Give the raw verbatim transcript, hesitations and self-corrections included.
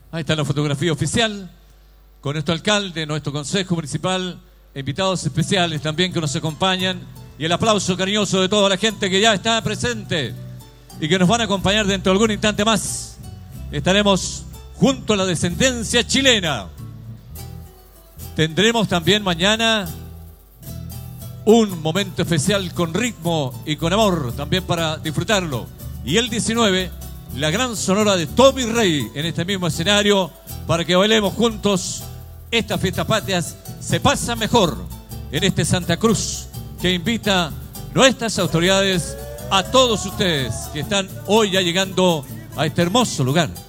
Ahí está la fotografía oficial con nuestro alcalde, nuestro consejo municipal, invitados especiales también que nos acompañan y el aplauso cariñoso de toda la gente que ya está presente y que nos van a acompañar dentro de algún instante más. Estaremos junto a la descendencia chilena. Tendremos también mañana un momento especial con ritmo y con amor también para disfrutarlo. Y el diecinueve, la gran sonora de Tommy Rey en este mismo escenario para que bailemos juntos estas fiestas patrias. Se pasa mejor en este Santa Cruz que invita nuestras autoridades a todos ustedes que están hoy ya llegando a este hermoso lugar.